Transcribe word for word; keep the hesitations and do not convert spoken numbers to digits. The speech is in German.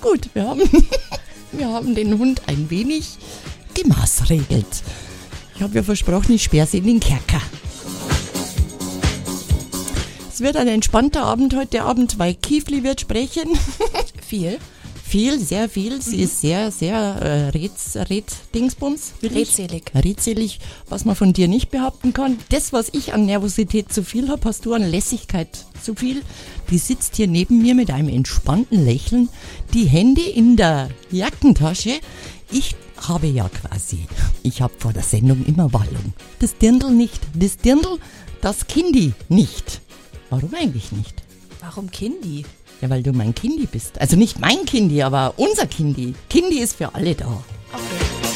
gut. Wir haben, wir haben den Hund ein wenig gemaßregelt. Ich habe ja versprochen, ich sperre sie in den Kerker. Es wird ein entspannter Abend heute Abend, weil Kiefli wird sprechen. Viel? Viel, sehr viel. Sie mhm. ist sehr, sehr äh, räts, rät, Dingsbums. Redselig. Redselig, was man von dir nicht behaupten kann. Das, was ich an Nervosität zu viel habe, hast du an Lässigkeit zu viel. Die sitzt hier neben mir mit einem entspannten Lächeln, die Hände in der Jackentasche. Ich habe ja quasi, ich habe vor der Sendung immer Wallung. Das Dirndl nicht, das Dirndl, das Kindi nicht. Warum eigentlich nicht? Warum Kindi? Ja, weil du mein Kindi bist. Also nicht mein Kindi, aber unser Kindi. Kindi ist für alle da. Okay.